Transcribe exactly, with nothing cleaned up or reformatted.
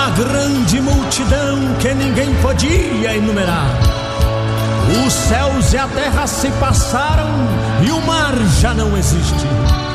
uma grande multidão que ninguém podia enumerar. Os céus e a terra se passaram e o mar já não existe.